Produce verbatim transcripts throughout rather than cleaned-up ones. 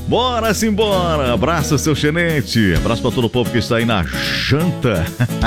Bora simbora, abraça seu Xenete, abraço pra todo o povo que está aí na janta.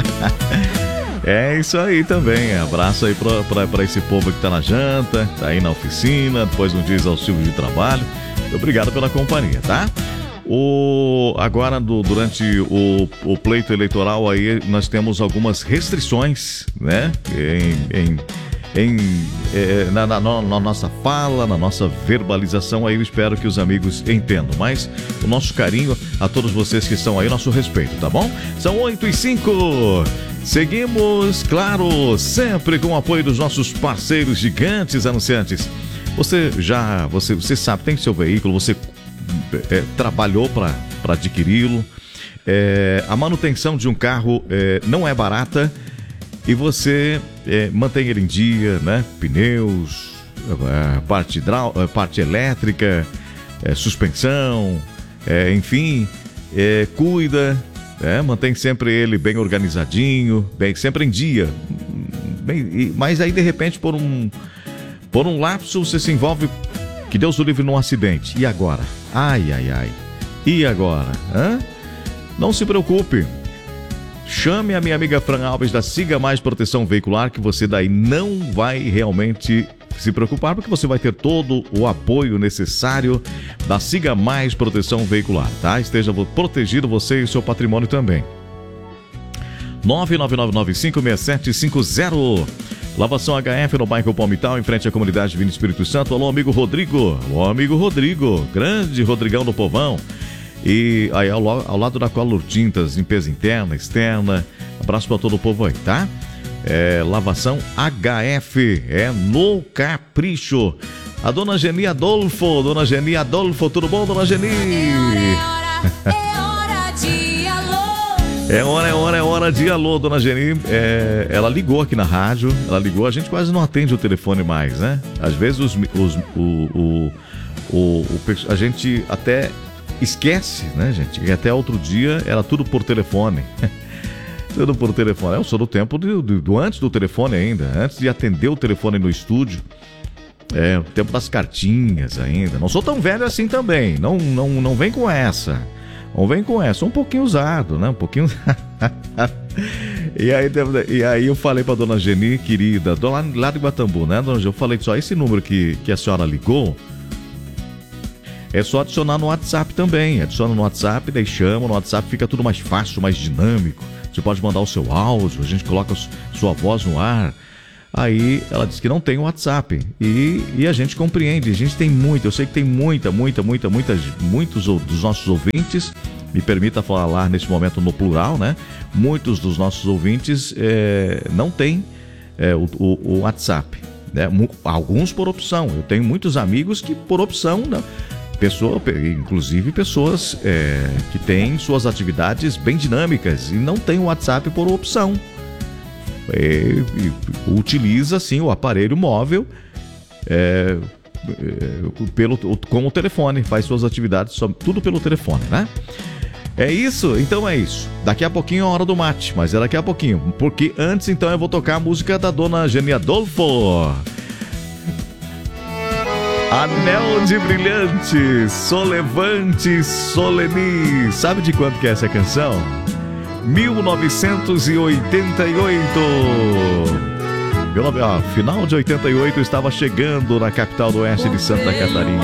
É isso aí também, abraço aí pra, pra, pra esse povo que tá na janta, tá aí na oficina, depois um dia auxílio de trabalho. Obrigado pela companhia, tá? O, agora, do, durante o, o pleito eleitoral aí, nós temos algumas restrições, né? Em... em Em, eh, na, na, na nossa fala, na nossa verbalização, aí eu espero que os amigos entendam. Mas o nosso carinho a todos vocês que estão aí, nosso respeito, tá bom? São oito e cinco. Seguimos, claro, sempre com o apoio dos nossos parceiros gigantes anunciantes. Você já, você, você sabe, tem seu veículo, você é, trabalhou para adquiri-lo. É, a manutenção de um carro é, não é barata. E você é, mantém ele em dia, né? Pneus, é, parte, hidrá... parte elétrica, é, suspensão, é, enfim, é, cuida, é, mantém sempre ele bem organizadinho, bem, sempre em dia. Bem, mas aí, de repente, por um, por um lapso, você se envolve, que Deus o livre, num acidente. E agora? Ai, ai, ai. E agora? Hã? Não se preocupe. Chame a minha amiga Fran Alves da Siga Mais Proteção Veicular, que você daí não vai realmente se preocupar, porque você vai ter todo o apoio necessário da Siga Mais Proteção Veicular, tá? Esteja protegido você e o seu patrimônio também. nove nove nove nove cinco seis sete cinco zero. Lavação H F no bairro Palmital, em frente à comunidade Divino Espírito Santo. Alô, amigo Rodrigo. Alô, amigo Rodrigo. Grande Rodrigão do Povão. E aí ao, ao lado da Color Tintas, limpeza interna, externa. Abraço para todo o povo aí, tá? É, lavação H F, é no Capricho. A dona Geni Adolfo, dona Geni Adolfo, tudo bom, dona Geni? É hora, é hora de alô. É hora, é hora, é hora de alô, dona Geni. É, ela ligou aqui na rádio, ela ligou, a gente quase não atende o telefone mais, né? Às vezes os, os, o, o, o, o, a gente até... esquece, né, gente? E até outro dia era tudo por telefone. Tudo por telefone. Eu sou do tempo do, do, do antes do telefone ainda. Antes de atender o telefone no estúdio. É, o tempo das cartinhas ainda. Não sou tão velho assim também. Não, não, não vem com essa. Não vem com essa. Um pouquinho usado, né? Um pouquinho... e, aí, e aí eu falei pra dona Geni, querida, lá, lá de Guatambu, né, dona Geni? Eu falei só, esse número que, que a senhora ligou, é só adicionar no WhatsApp também. Adiciona no WhatsApp, daí chama. No WhatsApp fica tudo mais fácil, mais dinâmico. Você pode mandar o seu áudio, a gente coloca sua voz no ar. Aí ela disse que não tem o WhatsApp. E, e a gente compreende. A gente tem muito, eu sei que tem muita, muita, muita, muita, muitos dos nossos ouvintes. Me permita falar nesse momento no plural, né? Muitos dos nossos ouvintes é, não têm é, o, o, o WhatsApp, né? Alguns por opção. Eu tenho muitos amigos que por opção... Não, Pessoa, inclusive pessoas é, que têm suas atividades bem dinâmicas e não tem o WhatsApp por opção. É, utiliza sim o aparelho móvel é, é, pelo, com o telefone, faz suas atividades só, tudo pelo telefone, né? É isso? Então é isso. Daqui a pouquinho é a hora do mate, mas é daqui a pouquinho. Porque antes então eu vou tocar a música da dona Geni Adolfo. Anel de Brilhante, Solevante, Soleni. Sabe de quanto que é essa canção? mil novecentos e oitenta e oito. Pelo, ah, final de oitenta e oito, eu estava chegando na capital do oeste de Santa Catarina.